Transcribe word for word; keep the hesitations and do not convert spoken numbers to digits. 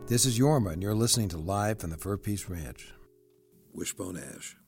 This is Yorma, and you're listening to Live from the Fur Peace Ranch. Wishbone Ash.